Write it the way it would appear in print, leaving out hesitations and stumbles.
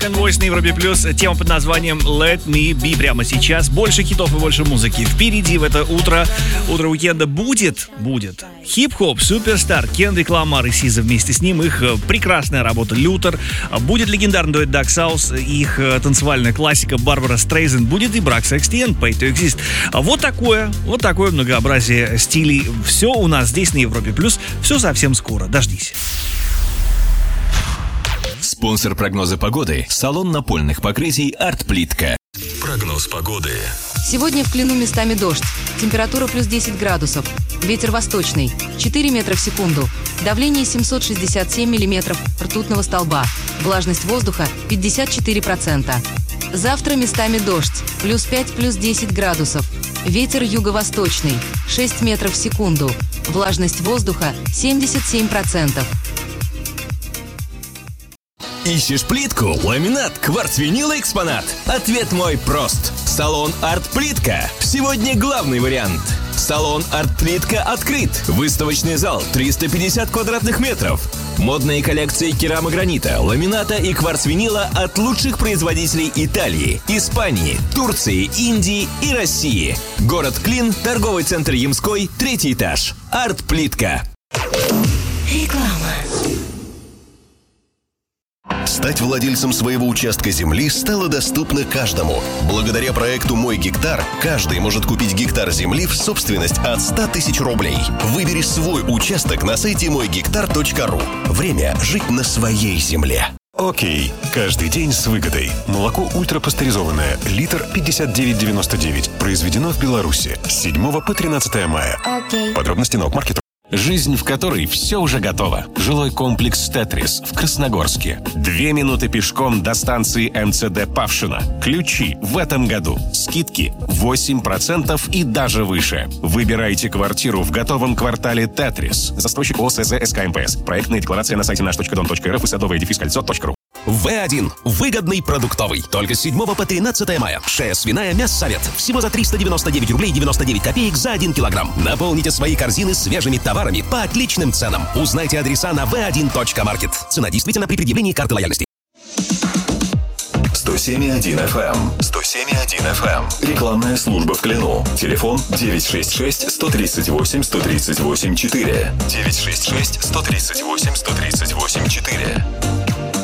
Voice на Европе Плюс. Тема под названием Let Me Be прямо сейчас. Больше хитов и больше музыки. Впереди в это утро уикенда будет хип-хоп суперстар Кендрик Ламар и Сиза, вместе с ним их прекрасная работа Лютер. Будет легендарный дуэт Dark South, их танцевальная классика Барбара Стрейзенд. Будет и Брак Секстиен, Pay to Exist. Вот такое многообразие стилей. Все у нас здесь на Европе Плюс. Все совсем скоро. Дождись. Спонсор прогноза погоды – салон напольных покрытий «Артплитка». Прогноз погоды. Сегодня в Клину местами дождь. Температура плюс 10 градусов. Ветер восточный. 4 метра в секунду. Давление 767 миллиметров ртутного столба. Влажность воздуха 54%. Завтра местами дождь. Плюс 5, плюс 10 градусов. Ветер юго-восточный. 6 метров в секунду. Влажность воздуха 77%. Ищешь плитку, ламинат, кварц-винил, экспонат? Ответ мой прост. Салон «Артплитка». Сегодня главный вариант. Салон «Артплитка» открыт. Выставочный зал 350 квадратных метров. Модные коллекции керамогранита, ламината и кварц-винила от лучших производителей Италии, Испании, Турции, Индии и России. Город Клин, торговый центр Ямской, 3-й этаж. «Артплитка». Реклама. Стать владельцем своего участка земли стало доступно каждому. Благодаря проекту «Мой гектар» каждый может купить гектар земли в собственность от 100 тысяч рублей. Выбери свой участок на сайте moygektar.ru. Время жить на своей земле. Окей. Каждый день с выгодой. Молоко ультрапастеризованное. Литр 59,99. Произведено в Беларуси с 7 по 13 мая. Окей. Подробности на Окмаркет. Жизнь, в которой все уже готово. Жилой комплекс «Тетрис» в Красногорске. 2 минуты пешком до станции МЦД Павшино. Ключи в этом году. Скидки 8% и даже выше. Выбирайте квартиру в готовом квартале «Тетрис». Застройщик ОСЗ СКМПС. Проектная декларация на сайте наш.дом.рф и садовое-кольцо.ру. В1. Выгодный продуктовый. Только с 7 по 13 мая. Шея свиная Мяссовет. Всего за 399 рублей 99 копеек за 1 килограмм. Наполните свои корзины свежими товарами по отличным ценам. Узнайте адреса на v1.market. Цена действительно при предъявлении карты лояльности. 107,1 FM. 107,1 FM. Рекламная служба в Клину. Телефон 966 138 138 4. 966 138 138 4.